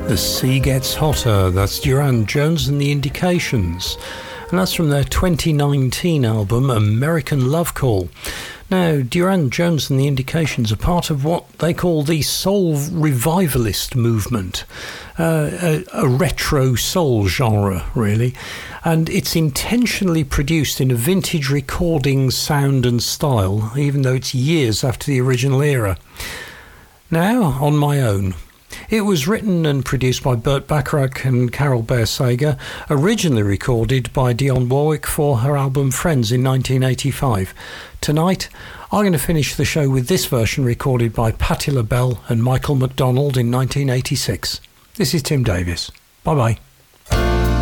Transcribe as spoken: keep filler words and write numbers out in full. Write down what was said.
The Sea Gets Hotter, that's Durand Jones and the Indications. And that's from their twenty nineteen album, American Love Call. Now, Durand Jones and the Indications are part of what they call the soul revivalist movement, uh, a, a retro soul genre, really. And it's intentionally produced in a vintage recording sound and style, even though it's years after the original era. Now, On My Own. It was written and produced by Burt Bacharach and Carol Baer-Sager, originally recorded by Dionne Warwick for her album Friends in nineteen eighty-five. Tonight, I'm going to finish the show with this version recorded by Patti LaBelle and Michael McDonald in nineteen eighty-six. This is Tim Davis. Bye-bye.